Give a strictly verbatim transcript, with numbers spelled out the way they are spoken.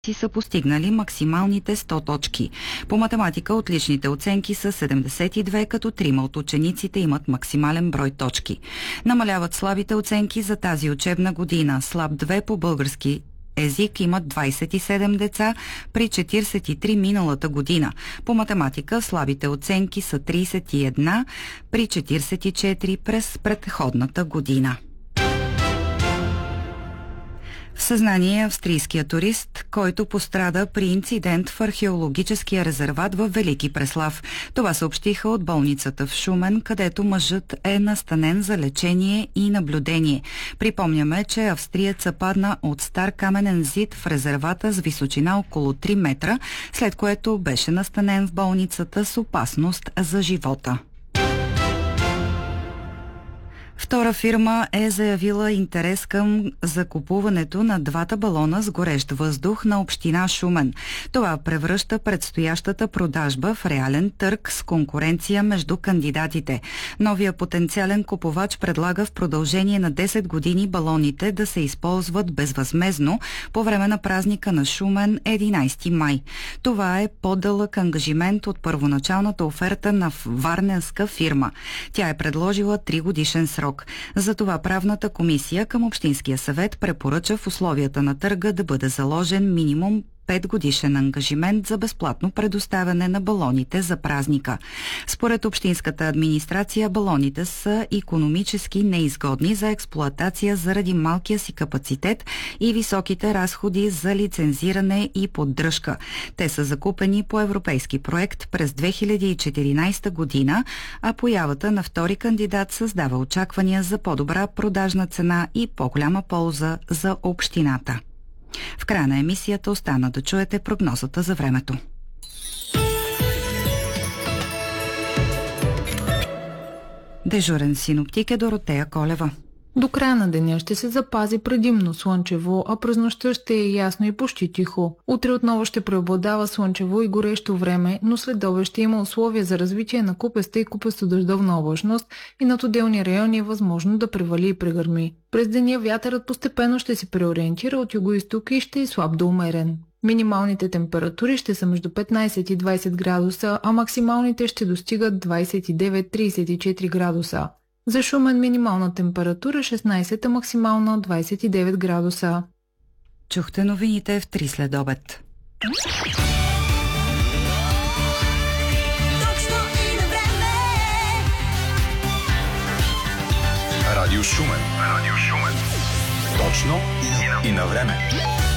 си са постигнали максималните сто точки. По математика отличните оценки са седемдесет и две, като трима от учениците имат максимален брой точки. Намаляват слабите оценки за тази учебна година. Слаб две по български език имат двадесет и седем деца при четиридесет и три миналата година. По математика слабите оценки са тридесет и една при четиридесет и четири през предходната година. В съзнание австрийския турист, който пострада при инцидент в археологическия резерват в Велики Преслав. Това съобщиха от болницата в Шумен, където мъжът е настанен за лечение и наблюдение. Припомняме, че австриеца падна от стар каменен зид в резервата с височина около три метра, след което беше настанен в болницата с опасност за живота. Втора фирма е заявила интерес към закупуването на двата балона с горещ въздух на община Шумен. Това превръща предстоящата продажба в реален търг с конкуренция между кандидатите. Новия потенциален купувач предлага в продължение на десет години балоните да се използват безвъзмездно по време на празника на Шумен единадесети май. Това е по-дълъг ангажимент от първоначалната оферта на варненска фирма. Тя е предложила три годишен срок. Затова правната комисия към Общинския съвет препоръча в условията на търга да бъде заложен минимум пет годишен ангажимент за безплатно предоставяне на балоните за празника. Според общинската администрация, балоните са икономически неизгодни за експлоатация заради малкия си капацитет и високите разходи за лицензиране и поддръжка. Те са закупени по европейски проект през две хиляди и четиринадесета година, а появата на втори кандидат създава очаквания за по-добра продажна цена и по-голяма полза за общината. В края на емисията остана да чуете прогнозата за времето. Дежурен синоптик е Доротея Колева. До края на деня ще се запази предимно слънчево, а през нощта ще е ясно и почти тихо. Утре отново ще преобладава слънчево и горещо време, но след обед ще има условия за развитие на купеста и купесто-дъждовна облачност и над отделни райони е възможно да превали и прегърми. През деня вятърът постепенно ще се преориентира от югоизток и ще е слаб до умерен. Минималните температури ще са между петнадесет и двадесет градуса, а максималните ще достигат двадесет и девет до тридесет и четири градуса. За Шумен минимална температура шестнадесет, а максимална двадесет и девет градуса. Чухте новините в три след обед. Радио Шумен. Радио Шумен. Точно и на време.